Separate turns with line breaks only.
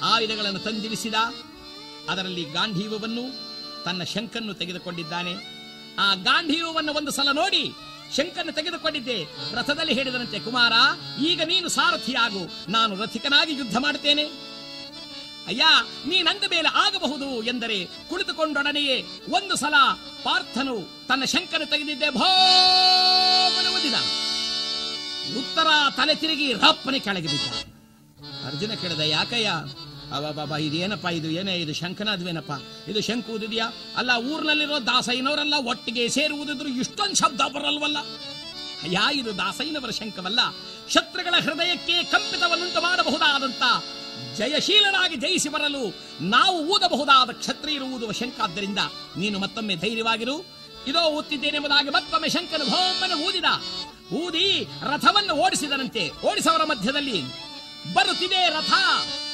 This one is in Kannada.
ಆಯುಧಗಳನ್ನು ತಂದಿರಿಸಿದ. ಅದರಲ್ಲಿ ಗಾಂಧೀವವನ್ನು, ತನ್ನ ಶಂಕನ್ನು ತೆಗೆದುಕೊಂಡಿದ್ದಾನೆ. ಆ ಗಾಂಧೀವವನ್ನು ಒಂದು ಸಲ ನೋಡಿ ಶಂಕನ್ನು ತೆಗೆದುಕೊಂಡಿದ್ದೆ. ರಥದಲ್ಲಿ ಹೇಳಿದರಂತೆ, ಕುಮಾರ, ಈಗ ನೀನು ಸಾರಥಿಯಾಗು, ನಾನು ರಥಿಕನಾಗಿ ಯುದ್ಧ ಮಾಡುತ್ತೇನೆ. ಅಯ್ಯ, ನೀನಂದ ಮೇಲೆ ಆಗಬಹುದು ಎಂದರೆ ಕುಳಿತುಕೊಂಡೊಡನೆಯೇ ಒಂದು ಸಲ ಪಾರ್ಥನು ತನ್ನ ಶಂಕನ್ನು ತೆಗೆದಿದ್ದೆ, ಭೋಮನ ಒದಿದ. ಉತ್ತರ ತಲೆ ತಿರುಗಿ ರಪ್ಪನೆ ಕೆಳಗೆ ಬಿದ್ದ. ಅರ್ಜುನ ಕೇಳಿದ, ಯಾಕಯ್ಯ? ಬಾಬಾ, ಇದೇನಪ್ಪ, ಇದು ಶಂಕನಾದ್ವೇನಪ್ಪ? ಇದು ಶಂಕು ಊದಿದ್ಯಾ? ಅಲ್ಲ, ಊರಿನಲ್ಲಿರೋ ದಾಸಯ್ಯನವರೆಲ್ಲ ಒಟ್ಟಿಗೆ ಸೇರುವುದಿದ್ರು ಇಷ್ಟೊಂದು ಶಬ್ದ ಬರಲ್ವಲ್ಲ? ಅಯ್ಯ, ಇದು ದಾಸಯ್ಯನವರ ಶಂಕವಲ್ಲ, ಶತ್ರುಗಳ ಹೃದಯಕ್ಕೆ ಕಂಪಿತವನ್ನುಂಟು ಮಾಡಬಹುದಾದಂತ, ಜಯಶೀಲನಾಗಿ ಜಯಿಸಿ ಬರಲು ನಾವು ಊದಬಹುದಾದ ಕ್ಷತ್ರಿಯರು ಊದುವ ಶಂಕ. ಆದ್ದರಿಂದ ನೀನು ಮತ್ತೊಮ್ಮೆ ಧೈರ್ಯವಾಗಿರು. ಇದೋ ಊತ್ತಿದ್ದೇನೆಂಬುದಾಗಿ ಮತ್ತೊಮ್ಮೆ ಶಂಕನು ಭೋಮನ್ನು ಊದಿದ. ಊದಿ ರಥವನ್ನು ಓಡಿಸಿದನಂತೆ. ಓಡಿಸವರ ಮಧ್ಯದಲ್ಲಿ ಬರುತ್ತಿದೆ ರಥ.